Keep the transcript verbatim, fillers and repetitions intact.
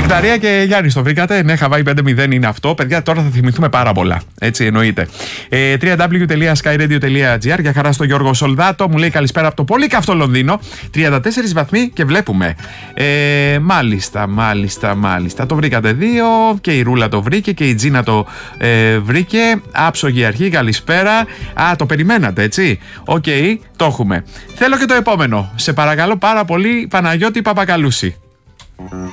Δαρία και Γιάννη, το βρήκατε? Ναι, Χαβάη πέντε μηδέν είναι αυτό. Παιδιά, τώρα θα θυμηθούμε πάρα πολλά. Έτσι εννοείται. Ε, double-u double-u double-u τελεία skyradio τελεία gr. Για χαρά στο Γιώργο Σολδάτο. Μου λέει καλησπέρα από το πολύ καυτό Λονδίνο. τριάντα τέσσερις βαθμοί και βλέπουμε. Ε, μάλιστα, μάλιστα, μάλιστα. Το βρήκατε δύο. Και η Ρούλα το βρήκε και η Τζίνα το ε, βρήκε. Άψογη αρχή, καλησπέρα. Α, το περιμένατε, έτσι. Οκ, okay, το έχουμε. Θέλω και το επόμενο. Σε παρακαλώ πάρα πολύ, Παναγιώτη Παπακαλούση.